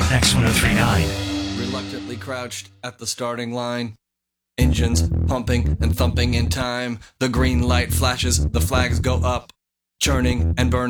X1039. Reluctantly crouched at the starting line. Engines pumping and thumping in time. The green light flashes, the flags go up, churning and burning.